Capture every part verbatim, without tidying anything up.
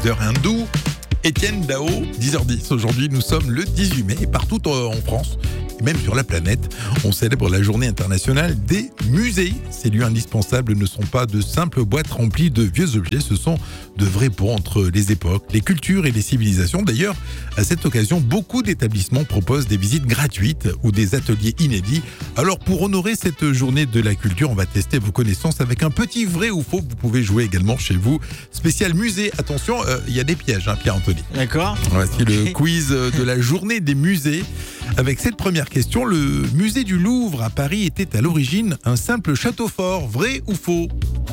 compositeur hindou Étienne Dao. dix heures dix, aujourd'hui nous sommes le dix-huit mai et partout en France et même sur la planète, on célèbre la journée internationale des musées. Ces lieux indispensables ne sont pas de simples boîtes remplies de vieux objets, ce sont de vrais ponts entre les époques, les cultures et les civilisations. D'ailleurs, à cette occasion, beaucoup d'établissements proposent des visites gratuites ou des ateliers inédits. Alors pour honorer cette journée de la culture, on va tester vos connaissances avec un petit vrai ou faux. Vous pouvez jouer également chez vous. Spécial musée, attention, il euh, y a des pièges, hein, Pierre-Anthony. D'accord. Voici le quiz de la journée des musées. Avec cette première question, le musée du Louvre à Paris était à l'origine un simple château fort, vrai ou faux ?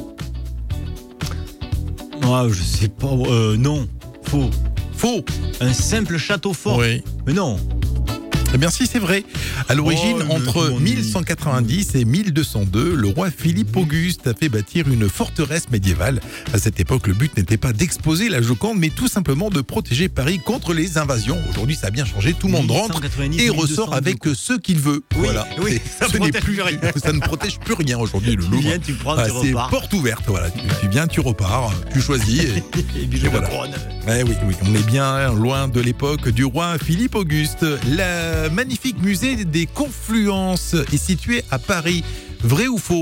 Ah, je sais pas. Euh, non, faux. Faux. Un simple château fort. Oui. Mais non. Eh bien si, c'est vrai. À l'origine, oh, entre mille cent quatre-vingt-dix et mille deux cent deux, le roi Philippe Auguste a fait bâtir une forteresse médiévale. À cette époque, le but n'était pas d'exposer la Joconde, mais tout simplement de protéger Paris contre les invasions. Aujourd'hui, ça a bien changé. Tout le monde rentre et ressort avec ce qu'il veut. Oui, voilà. oui, ça, ce n'est plus, plus rien. ça ne protège plus rien aujourd'hui, le Louvre. Tu viens, tu prends, ah, tu c'est repars. porte ouverte. Voilà. Tu, tu viens, tu repars, tu choisis. Et, et puis, et voilà. Eh oui, oui, on est bien loin de l'époque du roi Philippe Auguste. La magnifique musée des Confluences est situé à Paris. Vrai ou faux ?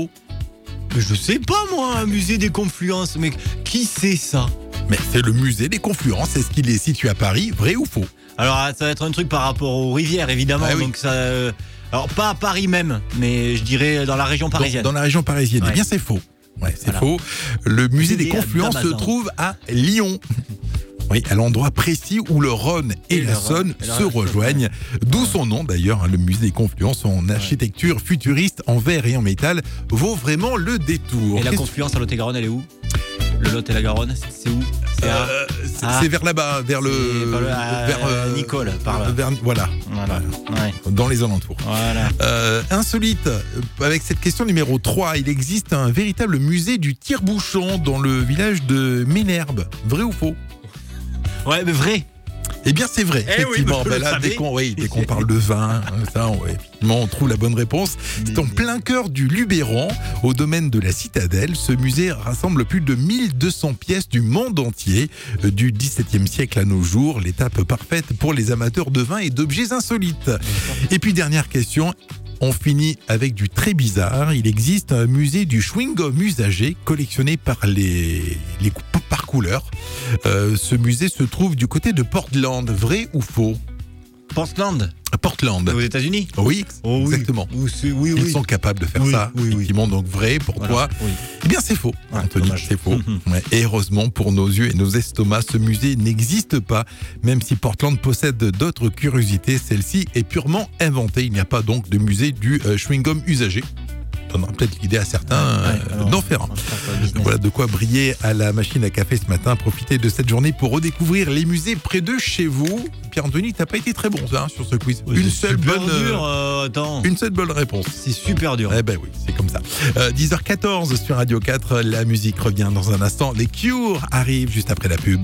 Je sais pas moi, un musée des Confluences, mais qui c'est ça ? Mais c'est le musée des Confluences. Est-ce qu'il est situé à Paris ? Vrai ou faux ? Alors ça va être un truc par rapport aux rivières évidemment. Ah, oui. Donc ça, euh, alors pas à Paris même, mais je dirais dans la région parisienne. Dans, dans la région parisienne. Ouais. Eh bien c'est faux. Ouais, c'est voilà. faux. Le musée des Confluences se trouve à Lyon. Oui, à l'endroit précis où le Rhône et, et la Saône se rejoignent. D'où son nom d'ailleurs, hein, le musée des Confluences en architecture ouais. futuriste en verre et en métal vaut vraiment le détour. Et la Confluence à Lot-et-Garonne, elle est où ? Le Lot et la Garonne, c'est où ? C'est, à... euh, c'est, ah. c'est vers là-bas, vers le, le à, vers euh, Nicole, par là. Vers, voilà, voilà. Ouais. Dans les alentours. Voilà. Euh, insolite, avec cette question numéro trois, il existe un véritable musée du tire-bouchon dans le village de Ménherbe. Vrai ou faux ? Ouais, mais vrai. Eh bien, c'est vrai. Eh effectivement, oui, ben là, dès qu'on, oui, dès qu'on parle de vin, ça, on, ouais, effectivement, on trouve la bonne réponse. C'est en plein cœur du Luberon, au domaine de la Citadelle. Ce musée rassemble plus de mille deux cents pièces du monde entier, du dix-septième siècle à nos jours. L'étape parfaite pour les amateurs de vin et d'objets insolites. Et puis, dernière question. On finit avec du très bizarre. Il existe un musée du chewing-gum usagé collectionné par les, les par couleur. Euh, ce musée se trouve du côté de Portland. Vrai ou faux ? Portland. Portland. Aux États-Unis ? Oui, oh, oui. exactement. Oui, oui, Ils oui. sont capables de faire oui, ça. Oui, effectivement, oui. Donc vrai pour voilà, toi. Oui. Eh bien, c'est faux, ouais, Anthony. Dommage. C'est faux. Ouais. Et heureusement pour nos yeux et nos estomacs, ce musée n'existe pas. Même si Portland possède d'autres curiosités, celle-ci est purement inventée. Il n'y a pas donc de musée du euh, chewing-gum usagé. Ça donnera peut-être l'idée à certains ouais, ouais, alors, d'en faire un. Voilà de quoi briller à la machine à café ce matin. Profitez de cette journée pour redécouvrir les musées près de chez vous. Pierre-Anthony, t'as pas été très bon hein, sur ce quiz. Oui, une seule bonne, dur, euh, attends. une seule bonne réponse. C'est super dur. Eh ben oui, c'est comme ça. Euh, dix heures quatorze sur Radio quatre. La musique revient dans un instant. Les Cure arrivent juste après la pub.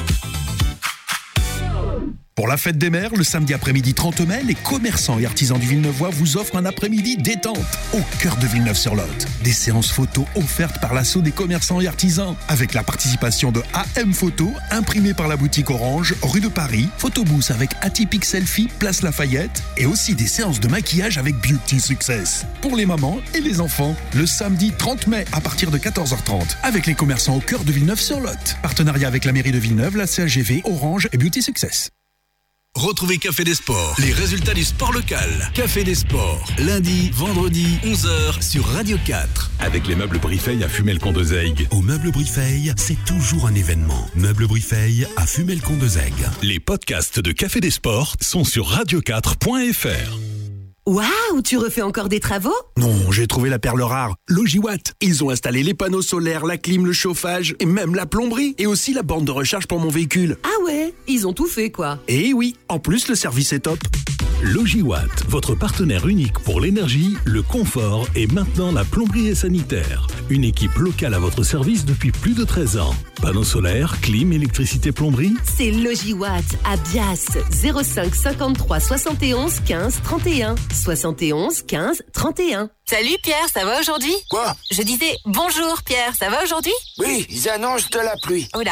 Pour la fête des mères, le samedi après-midi trente mai, les commerçants et artisans du Villeneuvois vous offrent un après-midi détente au cœur de Villeneuve-sur-Lot. Des séances photos offertes par l'assaut des commerçants et artisans, avec la participation de A M Photo, imprimée par la boutique Orange, rue de Paris, photobooth avec Atypique Selfie, place Lafayette, et aussi des séances de maquillage avec Beauty Success. Pour les mamans et les enfants, le samedi trente mai à partir de quatorze heures trente, avec les commerçants au cœur de Villeneuve-sur-Lot. Partenariat avec la mairie de Villeneuve, la C A G V, Orange et Beauty Success. Retrouvez Café des Sports, les résultats du sport local. Café des Sports, lundi, vendredi, onze heures sur Radio quatre. Avec les meubles Brifeil à Fumel-Condezègue. Au meuble Brifeil, c'est toujours un événement. Meubles Brifeil à Fumel-Condezègue. Les podcasts de Café des Sports sont sur radio quatre point f r. Waouh, tu refais encore des travaux ? Non, j'ai trouvé la perle rare, Logiwatt. Ils ont installé les panneaux solaires, la clim, le chauffage et même la plomberie et aussi la borne de recharge pour mon véhicule. Ah ouais, ils ont tout fait quoi. Et oui, en plus le service est top. Logiwatt, votre partenaire unique pour l'énergie, le confort et maintenant la plomberie et sanitaire. Une équipe locale à votre service depuis plus de treize ans. Panneaux solaires, clim, électricité, plomberie. C'est Logiwatt à Bias, zéro cinq cinquante-trois soixante et onze quinze trente et un. soixante et onze quinze trente et un. Salut Pierre, ça va aujourd'hui ? Quoi ? Je disais bonjour Pierre, ça va aujourd'hui ? Oui, ils annoncent de la pluie. Oula,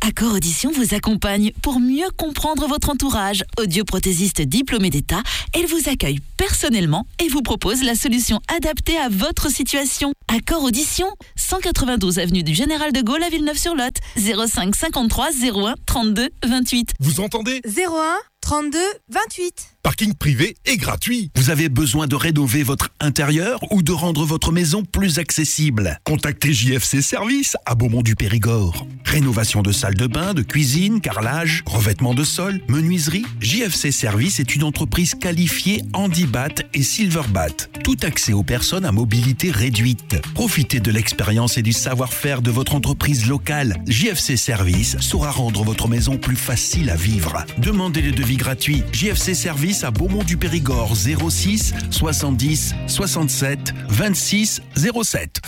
Accor Audition vous accompagne pour mieux comprendre votre entourage. Audioprothésiste diplômé d'État, elle vous accueille personnellement et vous propose la solution adaptée à votre situation. Accor Audition, cent quatre-vingt-douze avenue du Général de Gaulle à Villeneuve-sur-Lot, zéro cinq cinquante-trois zéro un trente-deux vingt-huit. Vous entendez ? zéro un trente-deux vingt-huit. Parking privé et gratuit. Vous avez besoin de rénover votre intérieur ou de rendre votre maison plus accessible? Contactez J F C Service à Beaumont-du-Périgord. Rénovation de salle de bain, de cuisine, carrelage, revêtement de sol, menuiserie. J F C Service est une entreprise qualifiée Handibat et Silverbat. Tout accès aux personnes à mobilité réduite. Profitez de l'expérience et du savoir-faire de votre entreprise locale. J F C Service saura rendre votre maison plus facile à vivre. Demandez le devis gratuit. J F C Service à Beaumont-du-Périgord, zéro six soixante-dix soixante-sept vingt-six zéro sept.